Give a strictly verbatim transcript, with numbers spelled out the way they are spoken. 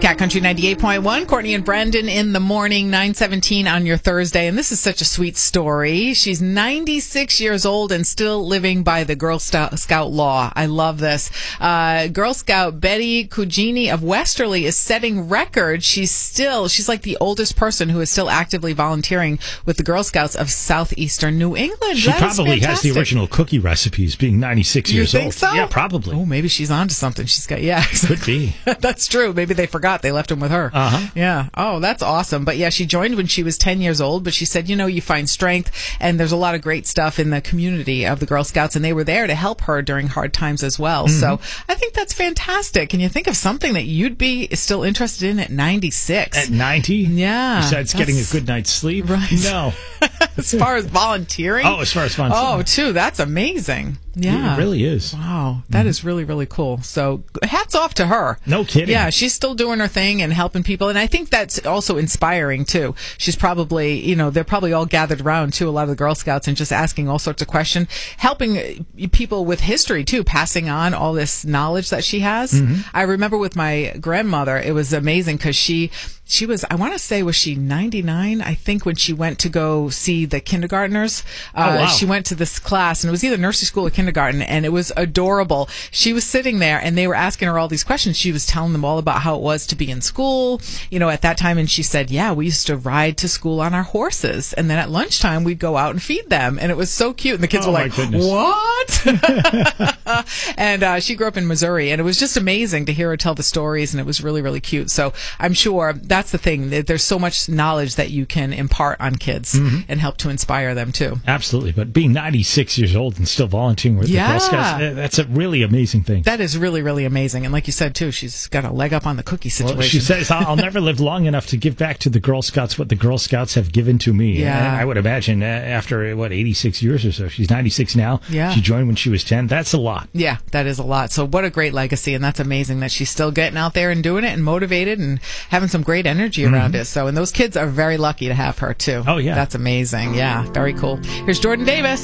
Cat Country ninety-eight point one, Courtney and Brendan in the morning, nine seventeen on your Thursday. And this is such a sweet story. She's ninety-six years old and still living by the Girl Scout law. I love this. Uh, Girl Scout Betty Cugini of Westerly is setting records. She's still, she's like the oldest person who is still actively volunteering with the Girl Scouts of southeastern New England. She That is probably has the fantastic. original cookie recipes, being ninety-six You years think old. so? Yeah, probably. Oh, maybe she's onto something. She's got, yeah. Exactly. Could be. That's true. Maybe they forgot. They left him with her. Uh-huh. Yeah. Oh, that's awesome. But yeah, she joined when she was ten years old, but she said, you know, you find strength, and there's a lot of great stuff in the community of the Girl Scouts, and they were there to help her during hard times as well. Mm-hmm. So I think that's fantastic. Can you think of something that you'd be still interested in at ninety-six? At ninety? Yeah. Besides getting a good night's sleep? Right. No. As far as volunteering? Oh, as far as volunteering. Oh, too. That's amazing. Yeah. It really is. Wow. that Mm-hmm. is really, really cool. So hats off to her. No kidding. Yeah, she's still doing her thing and helping people. And I think that's also inspiring, too. She's probably, you know, they're probably all gathered around, too, a lot of the Girl Scouts, and just asking all sorts of questions, helping people with history, too, passing on all this knowledge that she has. Mm-hmm. I remember with my grandmother, it was amazing because she... She was, I want to say, was she ninety-nine? I think when she went to go see the kindergartners. Uh, oh, wow. She went to this class, and it was either nursery school or kindergarten, and it was adorable. She was sitting there, and they were asking her all these questions. She was telling them all about how it was to be in school, you know, at that time. And she said, yeah, we used to ride to school on our horses. And then at lunchtime, we'd go out and feed them. And it was so cute. And the kids Oh, were my like, goodness. what? And uh, she grew up in Missouri, and it was just amazing to hear her tell the stories, and it was really, really cute. So I'm sure that's the thing. There's so much knowledge that you can impart on kids Mm-hmm. and help to inspire them, too. Absolutely. But being ninety-six years old and still volunteering with Yeah. the Girl Scouts, eh, that's a really amazing thing. That is really, really amazing. And like you said, too, she's got a leg up on the cookie situation. Well, she says, I'll, I'll never live long enough to give back to the Girl Scouts what the Girl Scouts have given to me. Yeah. And I would imagine uh, after, what, eighty-six years or so. She's ninety-six now. Yeah. She joined when she was ten. That's a lot. Yeah, that is a lot. So what a great legacy, and that's amazing that she's still getting out there and doing it and motivated and having some great energy around it. So, and those kids are very lucky to have her, too. Oh, yeah. That's amazing. Yeah, very cool. Here's Jordan Davis.